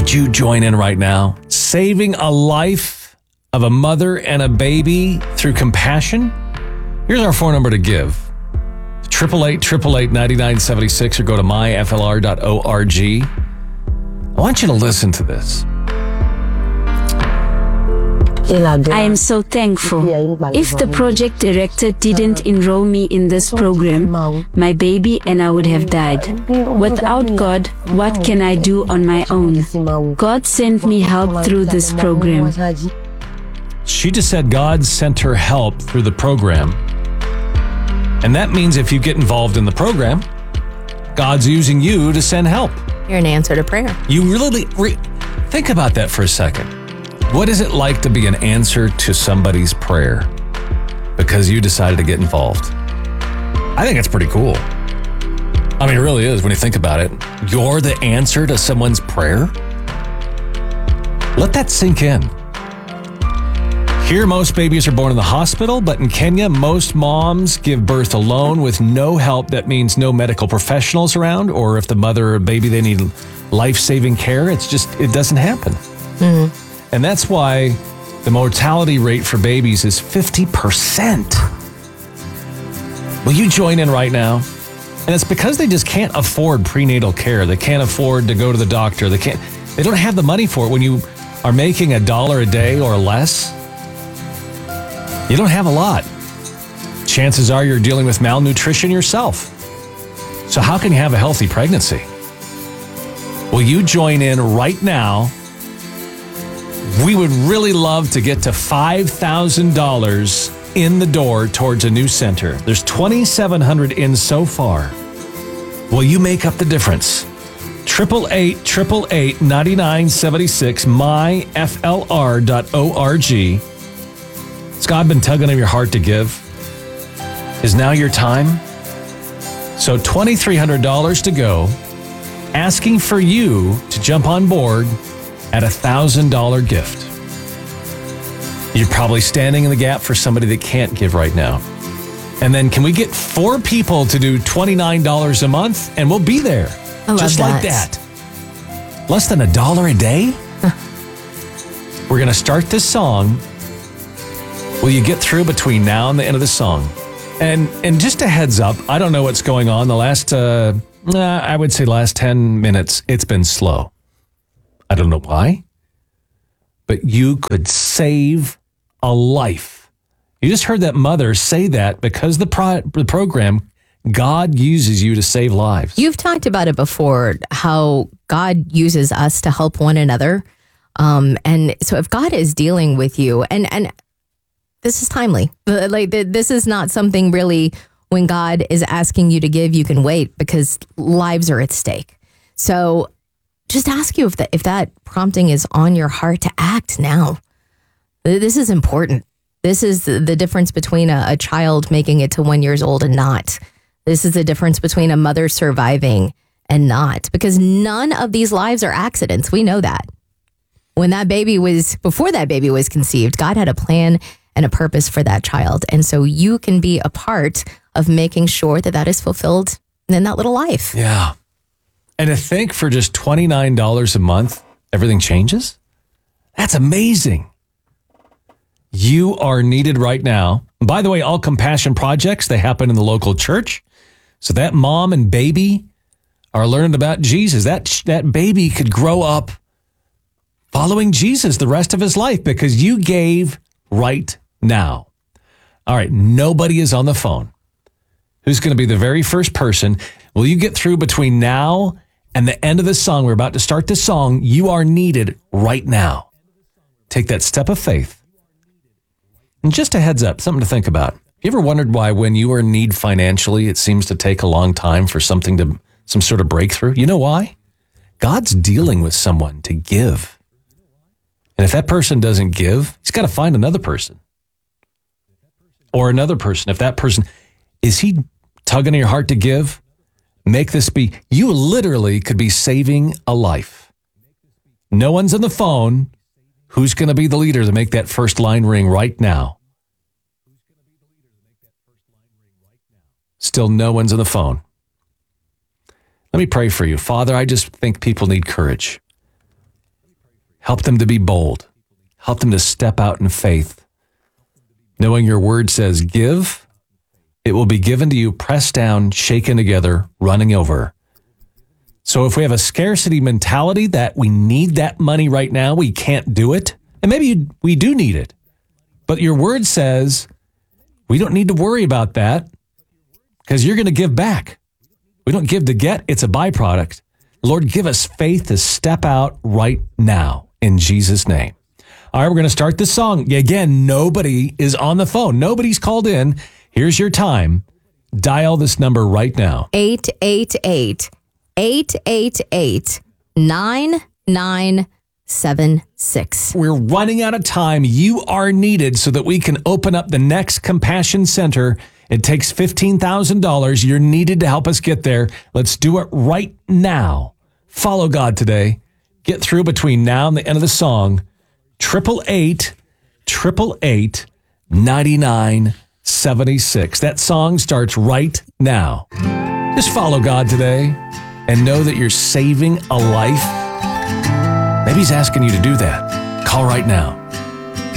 Would you join in right now? Saving a life of a mother and a baby through compassion? Here's our phone number to give. 888-888-9976 or go to myflr.org. I want you to listen to this. I am so thankful. If the project director didn't enroll me in this program, my baby and I would have died. Without God, what can I do on my own? God sent me help through this program. She just said God sent her help through the program. And that means if you get involved in the program, God's using you to send help. You're an answer to prayer. You really think about that for a second. What is it like to be an answer to somebody's prayer because you decided to get involved? I think it's pretty cool. I mean, it really is when you think about it. You're the answer to someone's prayer? Let that sink in. Here, most babies are born in the hospital, but in Kenya, most moms give birth alone with no help. That means no medical professionals around, or if the mother or baby, they need life-saving care. It doesn't happen. Mm-hmm. And that's why the mortality rate for babies is 50%. Will you join in right now? And it's because they just can't afford prenatal care. They can't afford to go to the doctor. They don't have the money for it. When you are making $1 a day or less, you don't have a lot. Chances are you're dealing with malnutrition yourself. So how can you have a healthy pregnancy? Will you join in right now? We would really love to get to $5,000 in the door towards a new center. There's 2,700 in so far. Will you make up the difference? 888-888-9976, myflr.org. Has God been tugging on your heart to give? Is now your time? So $2,300 to go, asking for you to jump on board at $1,000 gift. You're probably standing in the gap for somebody that can't give right now. And then can we get 4 people to do $29 a month? And we'll be there. Just like that. Less than $1 a day? We're going to start this song. Will you get through between now and the end of the song? And just a heads up, I don't know what's going on. The last, I would say last 10 minutes, it's been slow. I don't know why, but you could save a life. You just heard that mother say that because the program, God uses you to save lives. You've talked about it before, how God uses us to help one another. And so if God is dealing with you, and this is timely, like this is not something really when God is asking you to give, you can wait because lives are at stake. So just ask you if that prompting is on your heart to act now. This is important. This is the difference between a child making it to 1 year old and not. This is the difference between a mother surviving and not, because none of these lives are accidents. We know that. Before that baby was conceived, God had a plan and a purpose for that child. And so you can be a part of making sure that is fulfilled in that little life. Yeah. And to think for just $29 a month, everything changes? That's amazing. You are needed right now. And by the way, all compassion projects, they happen in the local church. So that mom and baby are learning about Jesus. That baby could grow up following Jesus the rest of his life because you gave right now. All right, nobody is on the phone. Who's going to be the very first person? Will you get through between now and the end of the song? We're about to start this song. You are needed right now. Take that step of faith. And just a heads up, something to think about. You ever wondered why when you are in need financially, it seems to take a long time for some sort of breakthrough? You know why? God's dealing with someone to give. And if that person doesn't give, he's got to find another person. Or another person. If that person, is he tugging on your heart to give? Make this be, you literally could be saving a life. No one's on the phone. Who's going to be the leader to make that first line ring right now? Still no one's on the phone. Let me pray for you. Father, I just think people need courage. Help them to be bold. Help them to step out in faith. Knowing your word says, give, it will be given to you, pressed down, shaken together, running over. So if we have a scarcity mentality that we need that money right now, we can't do it. And maybe we do need it. But your word says we don't need to worry about that because you're going to give back. We don't give to get. It's a byproduct. Lord, give us faith to step out right now in Jesus' name. All right, we're going to start this song. Again, nobody is on the phone. Nobody's called in. Here's your time. Dial this number right now. 888-888-9976. We're running out of time. You are needed so that we can open up the next Compassion Center. It takes $15,000. You're needed to help us get there. Let's do it right now. Follow God today. Get through between now and the end of the song. 888-888-9976. That song starts right now. Just follow God today and know that you're saving a life. Maybe he's asking you to do that. Call right now.